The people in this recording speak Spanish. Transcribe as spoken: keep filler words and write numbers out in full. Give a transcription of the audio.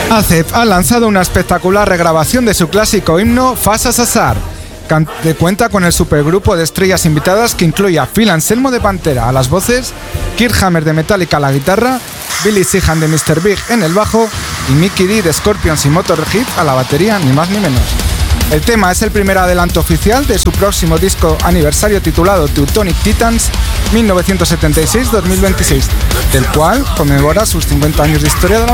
Acep ha lanzado una espectacular regrabación de su clásico himno Fasa Sassar. Que cuenta con el supergrupo de estrellas invitadas que incluye a Phil Anselmo de Pantera a las voces, Kirk Hammett de Metallica a la guitarra, Billy Sheehan de míster Big en el bajo y Mikkey Dee de Scorpions y Motorhead a la batería, ni más ni menos. El tema es el primer adelanto oficial de su próximo disco aniversario titulado Teutonic Titans mil novecientos setenta y seis a dos mil veintiséis, del cual conmemora sus cincuenta años de historia de la